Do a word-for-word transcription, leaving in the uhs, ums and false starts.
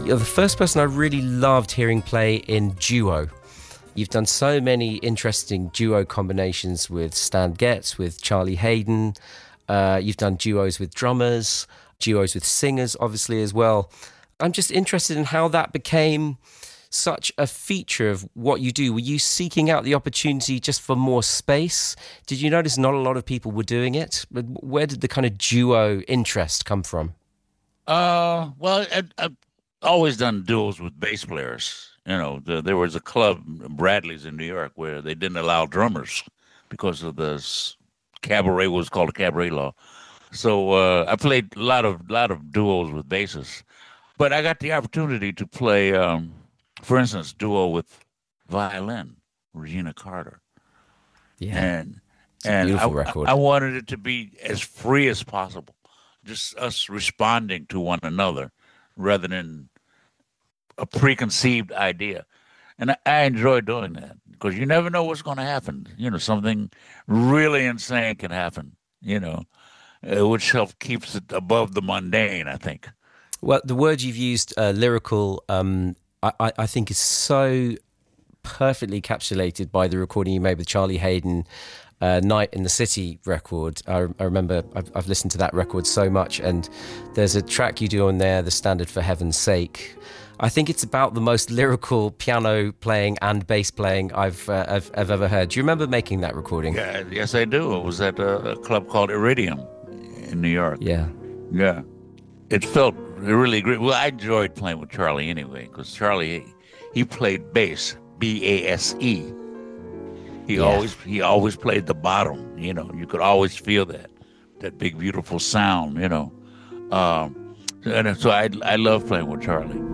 You're the first person I really loved hearing play in duo. You've done so many interesting duo combinations with Stan Getz, with Charlie Haden. Uh, you've done duos with drummers, duos with singers, obviously, as well. I'm just interested in how that became such a feature of what you do. Were you seeking out the opportunity just for more space? Did you notice not a lot of people were doing it? But where did the kind of duo interest come from? Uh, well, I, I've always done duels with bass players. You know, the, there was a club, Bradley's in New York, where they didn't allow drummers because of the s- cabaret was called a cabaret law. So uh, I played a lot of lot of duos with basses, but I got the opportunity to play, um, for instance, duo with violin, Regina Carter, Yeah, and it's a and I beautiful I record. wanted it to be as free as possible, just us responding to one another rather than a preconceived idea. And I, I enjoy doing that because you never know what's going to happen. You know, something really insane can happen. You know, uh, which helps keeps it above the mundane, I think. Well, the word you've used, uh, lyrical, um, I, I I think is so perfectly encapsulated by the recording you made with Charlie Hayden, uh, Night in the City record. I, I remember I've, I've listened to that record so much, and there's a track you do on there, The Standard for Heaven's Sake. I think it's about the most lyrical piano playing and bass playing I've, uh, I've, I've ever heard. Do you remember making that recording? Yeah, yes, I do. It was at a, a club called Iridium in New York. Yeah. Yeah, it felt really great. Well, I enjoyed playing with Charlie anyway because Charlie he played bass, B A S E. He Yeah. always he always played the bottom. You know, you could always feel that that big beautiful sound. You know, um, and so I I love playing with Charlie.